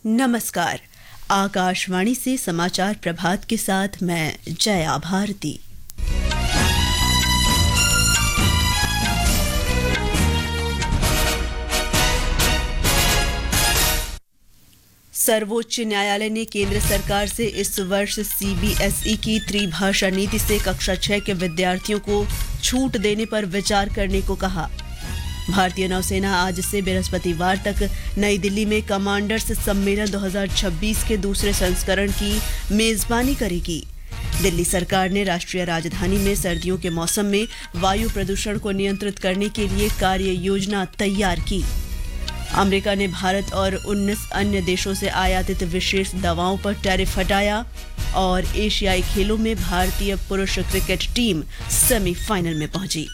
नमस्कार। आकाशवाणी से समाचार प्रभात के साथ मैं जया भारती। सर्वोच्च न्यायालय ने केंद्र सरकार से इस वर्ष सीबीएसई की त्रिभाषा नीति से कक्षा 6 के विद्यार्थियों को छूट देने पर विचार करने को कहा। भारतीय नौसेना आज से बृहस्पतिवार तक नई दिल्ली में कमांडर्स सम्मेलन 2026 के दूसरे संस्करण की मेजबानी करेगी। दिल्ली सरकार ने राष्ट्रीय राजधानी में सर्दियों के मौसम में वायु प्रदूषण को नियंत्रित करने के लिए कार्य योजना तैयार की। अमेरिका ने भारत और 19 अन्य देशों से आयातित विशेष दवाओं पर टैरिफ हटाया और एशियाई खेलों में भारतीय पुरुष क्रिकेट टीम सेमीफाइनल में पहुंची।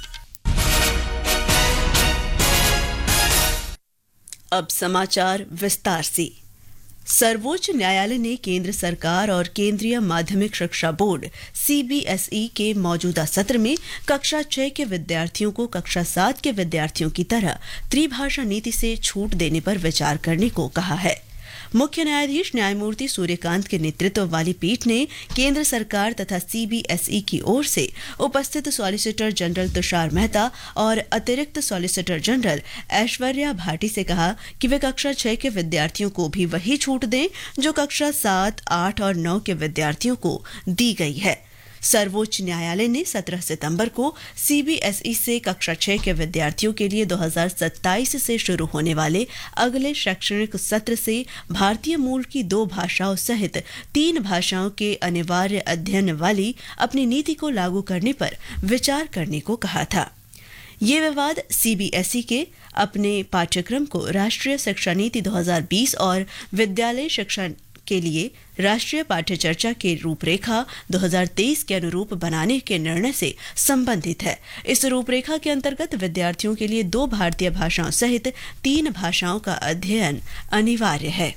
अब समाचार विस्तार से। सर्वोच्च न्यायालय ने केंद्र सरकार और केंद्रीय माध्यमिक शिक्षा बोर्ड सीबीएसई के मौजूदा सत्र में कक्षा 6 के विद्यार्थियों को कक्षा 7 के विद्यार्थियों की तरह त्रिभाषा नीति से छूट देने पर विचार करने को कहा है। मुख्य न्यायाधीश न्यायमूर्ति सूर्यकांत के नेतृत्व वाली पीठ ने केंद्र सरकार तथा सीबीएसई की ओर से उपस्थित सॉलिसिटर जनरल तुषार मेहता और अतिरिक्त सॉलिसिटर जनरल ऐश्वर्या भाटी से कहा कि वे कक्षा 6 के विद्यार्थियों को भी वही छूट दें जो कक्षा 7, 8 और 9 के विद्यार्थियों को दी गई है। सर्वोच्च न्यायालय ने 17 सितंबर को सीबीएसई से कक्षा 6 के विद्यार्थियों के लिए 2027 से शुरू होने वाले अगले शैक्षणिक सत्र से भारतीय मूल की 2 भाषाओं सहित 3 भाषाओं के अनिवार्य अध्ययन वाली अपनी नीति को लागू करने पर विचार करने को कहा था। ये विवाद सीबीएसई के अपने पाठ्यक्रम को राष्ट्रीय शिक्षा नीति 2020 और विद्यालय शिक्षा के लिए राष्ट्रीय पाठ्यचर्या के रूपरेखा 2023 के अनुरूप बनाने के निर्णय से संबंधित है। इस रूपरेखा के अंतर्गत विद्यार्थियों के लिए 2 भारतीय भाषाओं सहित 3 भाषाओं का अध्ययन अनिवार्य है।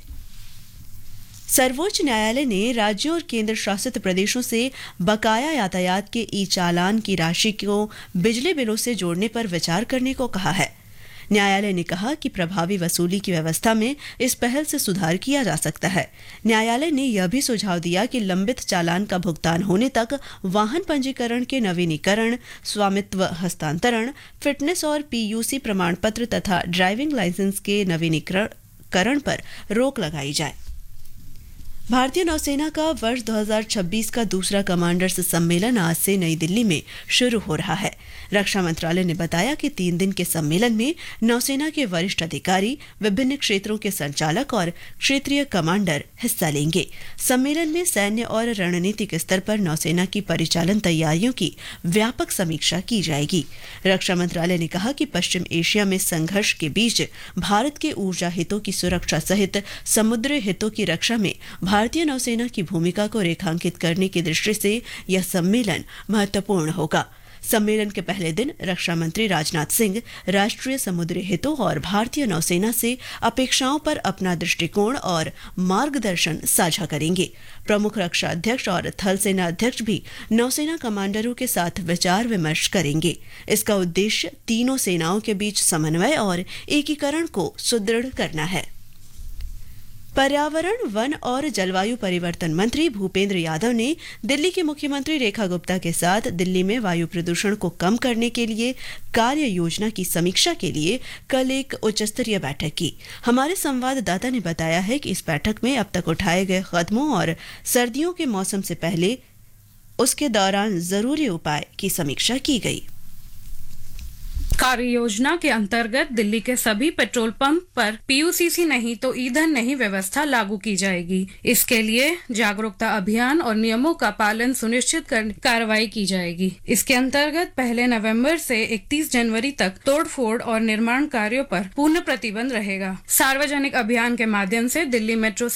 सर्वोच्च न्यायालय ने राज्यों और केंद्र शासित प्रदेशों से बकाया यातायात के ई-चालान की राशि को बिजली बिलों से जोड़ने पर विचार करने को कहा है। न्यायालय ने कहा कि प्रभावी वसूली की व्यवस्था में इस पहल से सुधार किया जा सकता है। न्यायालय ने यह भी सुझाव दिया कि लंबित चालान का भुगतान होने तक वाहन पंजीकरण के नवीनीकरण, स्वामित्व हस्तांतरण, फिटनेस और पीयूसी प्रमाण पत्र तथा ड्राइविंग लाइसेंस के नवीनीकरण पर रोक लगाई जाए। भारतीय नौसेना का वर्ष 2026 का दूसरा कमांडर्स सम्मेलन आज से नई दिल्ली में शुरू हो रहा है। रक्षा मंत्रालय ने बताया कि 3 दिन के सम्मेलन में नौसेना के वरिष्ठ अधिकारी, विभिन्न क्षेत्रों के संचालक और क्षेत्रीय कमांडर हिस्सा लेंगे। सम्मेलन में सैन्य और रणनीतिक स्तर पर नौसेना की परिचालन तैयारियों की व्यापक समीक्षा की जाएगी। रक्षा मंत्रालय ने कहा कि पश्चिम एशिया में संघर्ष के बीच भारत के ऊर्जा हितों की सुरक्षा सहित समुद्री हितों की रक्षा में भारतीय नौसेना की भूमिका को रेखांकित करने की दृष्टि से यह सम्मेलन महत्वपूर्ण होगा। सम्मेलन के पहले दिन रक्षा मंत्री राजनाथ सिंह राष्ट्रीय समुद्री हितों और भारतीय नौसेना से अपेक्षाओं पर अपना दृष्टिकोण और मार्गदर्शन साझा करेंगे। प्रमुख रक्षा अध्यक्ष और थल सेना अध्यक्ष भी नौसेना कमांडरों के साथ विचार विमर्श करेंगे। इसका उद्देश्य तीनों सेनाओं के बीच समन्वय और एकीकरण को सुदृढ़ करना है। पर्यावरण, वन और जलवायु परिवर्तन मंत्री भूपेंद्र यादव ने दिल्ली की मुख्यमंत्री रेखा गुप्ता के साथ दिल्ली में वायु प्रदूषण को कम करने के लिए कार्य योजना की समीक्षा के लिए कल एक उच्च स्तरीय बैठक की। हमारे संवाददाता ने बताया है कि इस बैठक में अब तक उठाए गए कदमों और सर्दियों के मौसम से पहले उसके दौरान जरूरी उपाय की समीक्षा की गई। कार्य योजना के अंतर्गत दिल्ली के सभी पेट्रोल पंप पर पीयूसीसी नहीं तो ईंधन नहीं व्यवस्था लागू की जाएगी। इसके लिए जागरूकता अभियान और नियमों का पालन सुनिश्चित कर कार्रवाई की जाएगी। इसके अंतर्गत 1 नवंबर से 31 जनवरी तक तोड़फोड़ और निर्माण कार्यों पर पूर्ण प्रतिबंध रहेगा। सार्वजनिक अभियान के माध्यम से दिल्ली मेट्रो